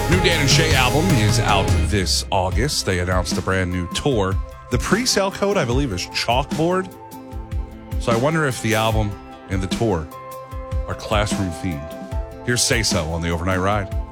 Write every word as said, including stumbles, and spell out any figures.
New Dan and Shay album is out this August. They announced a brand new tour. The pre-sale code, I believe, is Chalkboard. So I wonder if the album and the tour are classroom themed. Here's Say So on the Overnight Ride.